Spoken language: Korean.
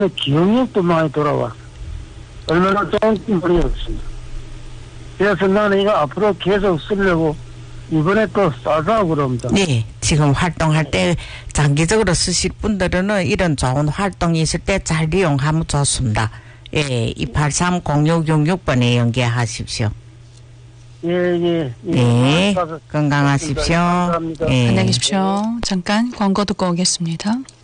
기억력도 많이 돌아왔어. 얼마나 좋은지 모르겠습니다. 그래서 나는 이거 앞으로 계속 쓰려고 이번에 또 싸자고 그럽니다. 네, 지금 활동할 때 장기적으로 쓰실 분들은 이런 좋은 활동이 있을 때 잘 이용하면 좋습니다. 예, 283-0666번에 연계하십시오. 예. 네, 건강하십시오. 감사합니다. 예. 안녕히 계십시오. 잠깐 광고 듣고 오겠습니다.